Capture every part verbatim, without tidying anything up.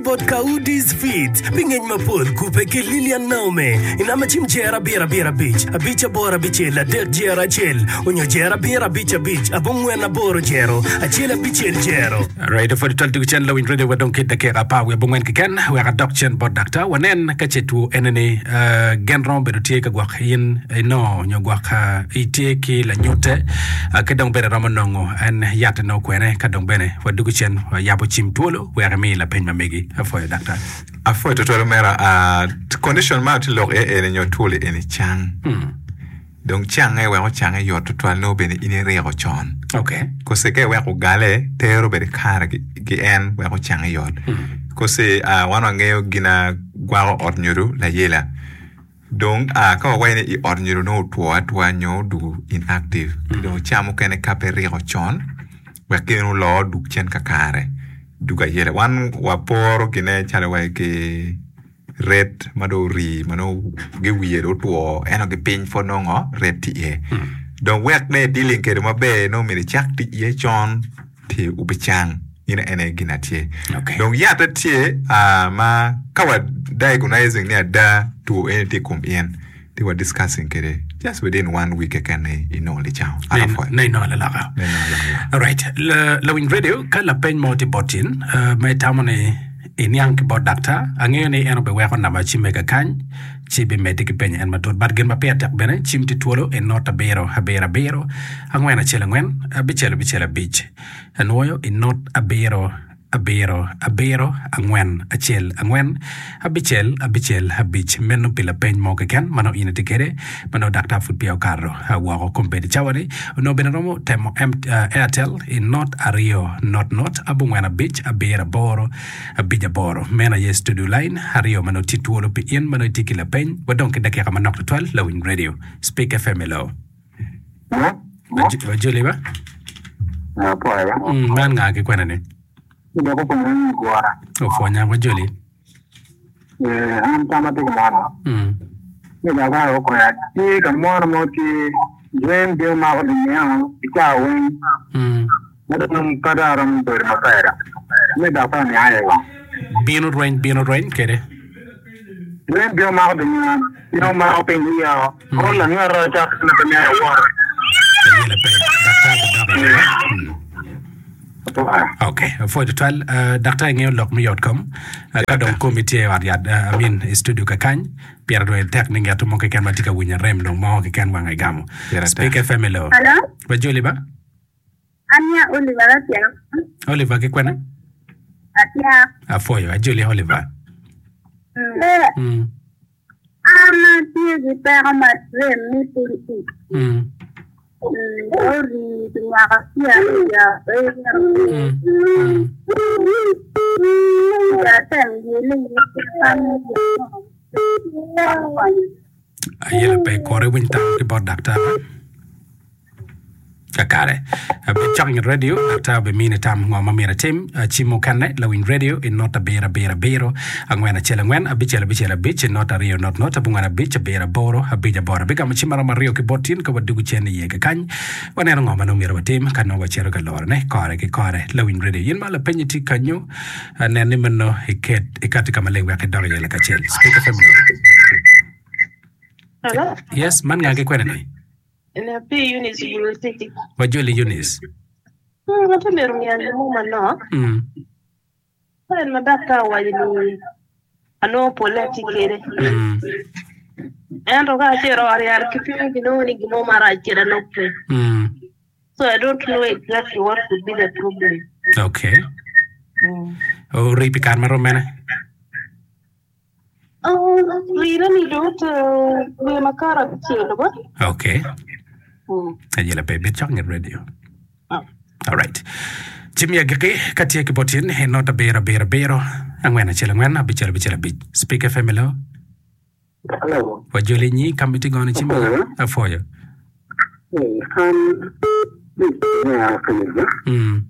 Vodka Udi's Feeds, bingeng mapul, kupe ke Lilian Naume, inama chim jera bira bira beach, a beach a bora bichel, a dirt jera chel, unyo jera bira beach a beach, a bungwena boro jero, a chela bichel jero. Right, for the twelve chen low in radio, we don't get the kera pa, we bungwen kiken, we are a doctor but doctor, one en kachetu enene, uh, genron bedo take a guak in, no, nyo guaka, iteki la nyote, a kadong bere ramonongo, and yata no kwene, kadong bene, for dukuchen, yabo chim tuolo, we are a meal a pen mamegi. Afoy doctor afoy to tolo mera a condition ma to log e e nyo tole eni chang hmm donc chang e wa chang e yo to to no bene ini re go chon okay ko se ke wa ko gale tero be kar gi en wa ko chang e yo ko se a wana ngeyo gina gwa or nyuru la yela donc a ko wa ni or nyuru no to to nyo du inactive do chamu kene kapere go chon wa ke no lo du chen kakare duga yele wan waporo kine chale wa ke red madori mano ge wiye do to eno ge pin for no ngo red ti e don wek ne dealing ke ma be no mi chak ti e chon ti ubichang ina ene ginatie don ya ta tie a ma kawa diagnosing ne da to anything come in they were discussing kere just within one week can in only chow nay no la la all right la win radio kala pen moti botin me tamone in yank bot doctor angene eno be weko na chi mega kan chi be medic pen en matot bad gen ma peta bene chimti tuolo en nota bero habera bero angwena chela ngwen bichela bichela bich anoyo in not abero abero abero angwen achel angwen abichel abichel habich meno pila pen mo ken mano ina tikere mano doctor food pio carro hawa compete chawari no benromo temo airtel in not ario not not abungwana beach abera boro abija boro mena yes to do line hario mano tituolo pi in mano tikila pen wadonke dakika manok twelve low in radio speak F M low Julie ba ah poa mm man nga ke kwana ne Ina ko pang guara. O fonya ko Julie. Eh, am tama te kumana. Mm. Ina ba ko ya. Ti ka mo mo ti wen de ma ko ni ya, ika wen. Mm. Mada num kada ram do ma kaira. Me da pa ni aye wa. Bino rain bino rain kere. Wen de ma ko ni ya, yo ma ko pen ya. Ko la ngara ta na ta ni aye wa. Yele pe. Doctor Okay, for the twelve, uh, Doctor Ngeo lock me outcome. Kadong committee war yad, I mean, studio kakany. Pierre do technique ya tumo keken matika winya rem dong mo keken wanga gamu. Speak F M hello. Hello. Bajoli ba? Anya Oliver atia. Oliver ke kwena? Atia. Afoyo, ajoli Oliver. Mm. Mm. Ana tie de père ma rem ni politique. Mm. Ori tungasia ya ena. Ya tangele Ayela pe kore winta about doctor. Kakare. Abe chang radio doctor be mine tam ngoma mira tim chimo kanne lawin radio in not a bera bera bero angwena chela ngwen abichela bichela bich not a rio not not abungana bich bera boro abija bora bega machimara mario ke botin ka wadugu chene yega kany wanera ngoma no mira tim kanno wachero galore ne kore ke kore lawin radio yin mala penyiti kanyo ne ne menno iket ikati kama lengwa ke dore yela kachel speak F M. Hello. Yes man ngage kwene ni Ina pe Eunice University. Wajoli Eunice. Hmm, watu merumiana muma no. Mm. Kwa madaka wali ano politikere. Mm. Endo ka chero ari ar kipi gino ni gimo mara chera nope. Mm. So I don't know exactly what could be the problem. Okay. Mm. Oh, ripi karma romana. Oh, we really don't uh, we makara chelo ba? Okay. Hmm. Ajela pe bit chang radio. Oh. All right. Jimmy agake katia ke botin he not a bera bera bero angwena chela ngwena bichela bichela bit. Speak F M hello. Hello. Wajoli ni kamiti gone chimba afoyo. Eh, um ya kwenye. Mm.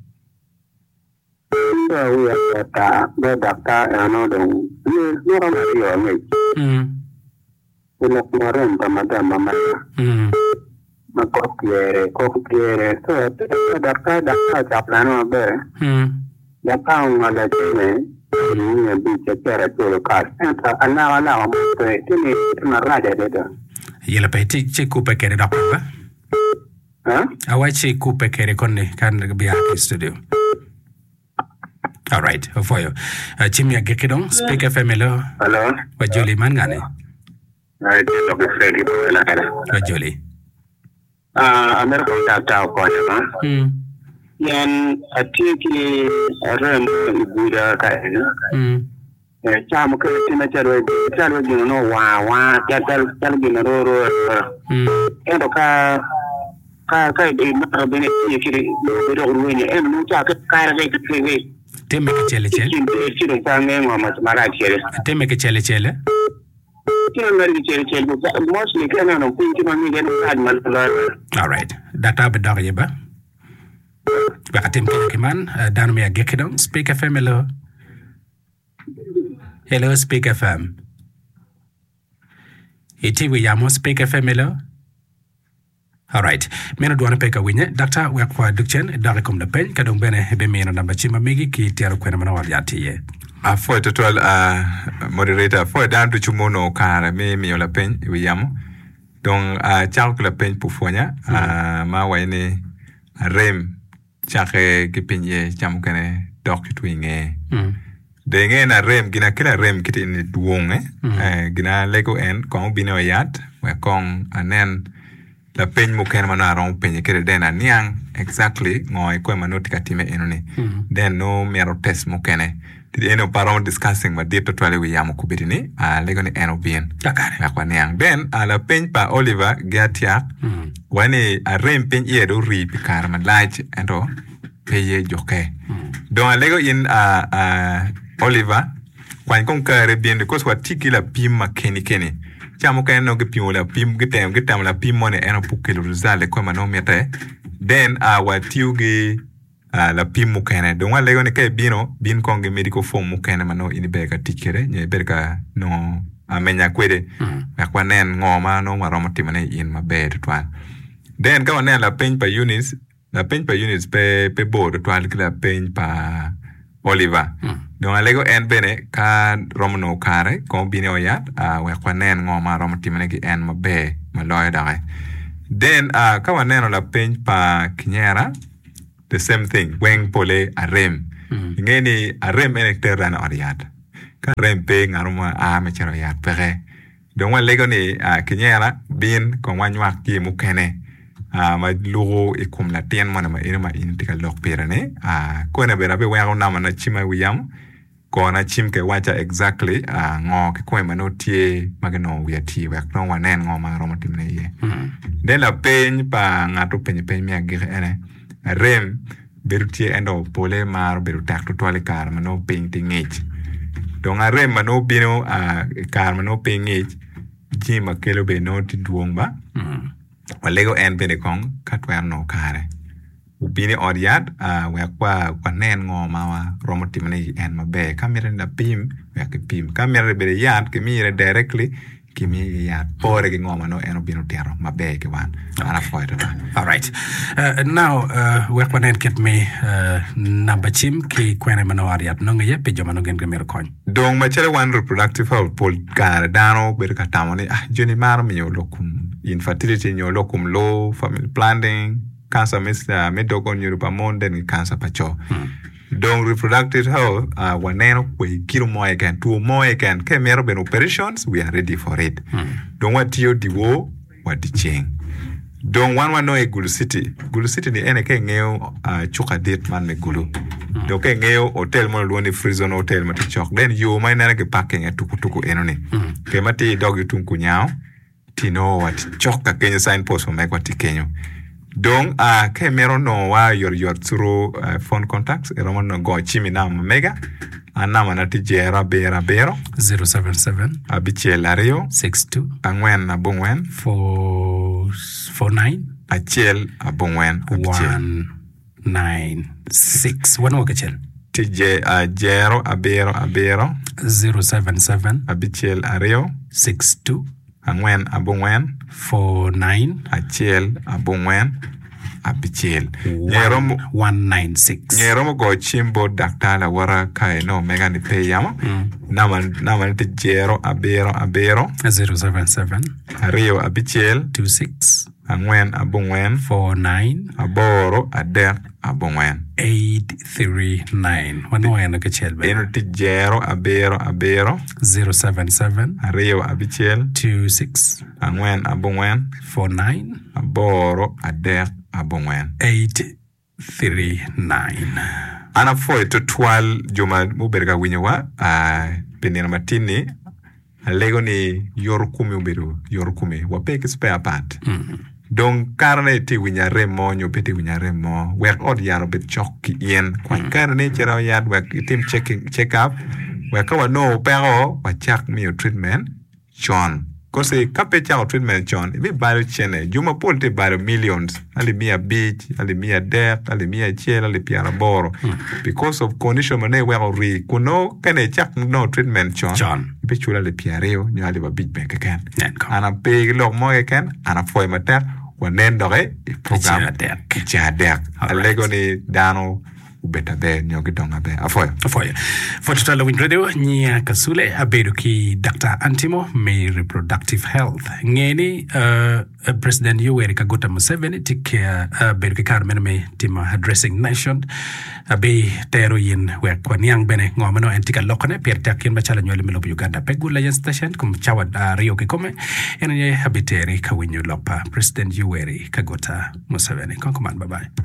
So we are ta the doctor ano dong. Ni ni ram rio ngai. Mm. Ina kumaran tamada mama. Mm. Makopiere, kopiere, so the doctor doctor chaplano be. Mm. Doctor ngala chene, ni bi che pera to ka enta ana ana wa mo te ni na raja de de Yela pe ti che coupe kere da pa. ha Awa che coupe kere konne kan bi ha studio. All right, for you. Chimia Gekidong, Speak F M hello. hello Wa Joli mangane. ai de to ke fredi ko la kala Wa Joli. ah america ta ta ko na Hmm. yan atiki ram ibuda ka ina Hmm. eh chama ka tina charo charo gino no wa wa tal tal gino ro ro Hmm. endo ka ka ka de na bene ti kiri do ro ni en no cha ka ka re ke ke Teme ke chele chele. kin de kiro ta me ma ma mara kire Teme ke chele chele. kiro ngari kire kire mostly kana no kun ki ma mi gen ka mal la All right. Data be dog yeba. Ba atem ke man dan me Gekidong, Speak F M hello. Hello Speak F M. Iti we yamo Speak F M hello. All right. Mena duana peka winye. Doctor we kwa dukchen dare kom de pen kadong bene be mena namba chima migi ki tiaro kwena mana wali ati ye. a foi total a moderator foi dan tu chumono kara me mi la pen wi yam donc a chal la pen pour fonya a ma wayne rem chake ki penye cham kene dok twinge Hmm. de nge na rem gina kila rem kiti ni duong eh gina lego en kong bino yat we kong anen la pen mo ken manaro penye kere den aniang exactly ngoy ko manoti katime enone then no mero test mo kene ti eno paron discussing ma dito twale wi yamo kubitini a lego ni eno bien Kakare. la kwa niang then a la pen pa Oliver gatia Hmm. wani a rem pen ye do ri pikar ma laj endo peye joke donc a lego in a a Oliver kwan kon kare bien de cause what tiki la pim ma keni keni chamo kan no gpim la pim gitem gitam la pim mone eno pukelo result ko ma no mete then a watiu gi a la pim mu kene donc wala lego ne kay bino bin kon ge medical form mu kene ma no ini be ka tikere nye berka no amenya kwede akwa nen ngoma no maroma timane in ma bed twan then ka wane la pen pa units la pen pa units pe pe board twan la pen pa Oliver donc alego en bene ka romno kare ko bine oyat a we kwanen ngoma rom timene gi en ma be ma loy dare then a ka wane la pen pa Kinyera the same thing weng pole a rem ngeni a rem en terran oriat ka rem pe ngaruma a me chero yat pere donc alego ni a Kinyera bin ko wanywa ki mukene a ma lugo e kum la tien mana ma ina ma intika lok perane a ko na bera be wa na mana chima wiyam ko na chim ke wacha exactly a ngo ke ko ma no tie magano wi ati wa no wanen ngo ma ro matimne ye de la peñ pa ngato peñ peñ mi agir ene rem berutie endo pole mar beru takto tole kar ma no peñ tingich donc a rem ma no bino a kar ma no peñich jima kelo be no ti duongba walego en bene kong katwer no kare ubini oriat a uh, we kwa kwa nen ngo mawa romotimne en mabe kamera na pim we ke pim kamera be yat ke mire directly ke mi yat pore ke ngoma no en obino tero mabe ke wan ana foito. All right. Uh, now uh, we kwa nen ket me uh, namba chim ki kwene mano ariat no ngye pe joma no gen gemir kon. Donc ma chere wan reproductive health pol kare dano be ka tamoni ah joni mar mi yo lokum infertility nyo lokum low family planning cancer mista medogon yoruba monde ni cancer pacho donc reproductive health uh, waneno we kilo mo again to mo again ke mero ben operations we are ready for it donc what you diwo what the ching donc one one no e Gulu City Gulu City ni ene ke ngeo uh, chuka date man me Gulu donc ke ngeo hotel mo lo ni free zone hotel mati chok then you may na ke parking e tuku tuku enoni ke mati dog tunku nyao tino wat choka Kenya signpost for make what Kenya donc a uh, ke mero no wa yor yor through uh, phone contacts e romo no go chimi na mega anama na tijera bera bero zero seven seven abichel ario six two angwen na bongwen four four nine achiel abongwen one nine six one more kitchen tije a jero abero abero zero seven seven abichel ario six two angwen abongwen four nine achiel abongwen abichiel. Nyeromo one nine six. Nyeromo go chimbo daktala wara kai no mega ni pe yama. Naman naman te jero abero abero. zero seven seven. Rio abichiel. two six. Angwen abungwen. four nine. Aboro adek abungwen. eight three nine. Wano wano kachel ba? Eno te jero abero abero. zero seven seven. Rio abichiel. two six. Angwen abungwen. four nine. Aboro adek abungwen. eight three nine. Ana foi to twal juma muberga winyowa a penina matini alego ni yor kumi uberu yor kumi wapeke spare part. Mm-hmm. Don karne ti winyare mo nyo peti winyare mo work od yaro bet chok yen kwa karne chera yad work team checking check up work wa no pero wa chak mi treatment John kose kape chao treatment John bi baro chene juma polte baro millions ali mia beach ali mia dek ali mia chela ali piara boro because of condition mane we ri kuno kane chak no treatment John John bi chula le piareo nyo ali ba beach bank ken ana pe lo mo ken ana foi mater wanen dore program jadek alego ni dano ubeta be nyogi donga be afoya afoya for total win radio nya kasule abedu ki Doctor Antimo me reproductive health ngeni uh, uh, President Yoweri Kaguta Museveni tik uh, bedu ki karmen me tima addressing nation abe tero yin we kwanyang bene ngomano entika lokone pierta kin bachala nyole melo Uganda pegula yen station kum chawa uh, Rio Kikome ene habiteri kawinyo lopa President Yoweri Kaguta Museveni konkoman bye bye.